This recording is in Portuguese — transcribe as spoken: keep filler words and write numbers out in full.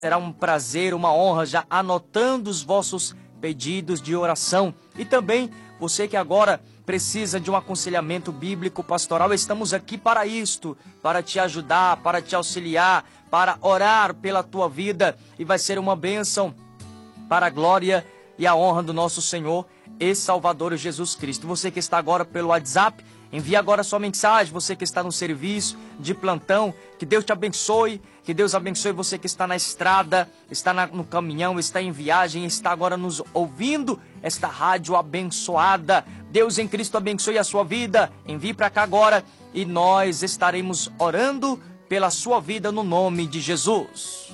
Será um prazer, uma honra, já anotando os vossos pedidos de oração. E também você que agora precisa de um aconselhamento bíblico pastoral, estamos aqui para isto, para te ajudar, para te auxiliar, para orar pela tua vida, e vai ser uma bênção para a glória e a honra do nosso Senhor e Salvador Jesus Cristo. Você que está agora pelo WhatsApp, envie agora sua mensagem. Você que está no serviço de plantão, que Deus te abençoe, que Deus abençoe você que está na estrada, está na, no caminhão, está em viagem, está agora nos ouvindo esta rádio abençoada. Deus em Cristo abençoe a sua vida. Envie para cá agora e nós estaremos orando pela sua vida no nome de Jesus.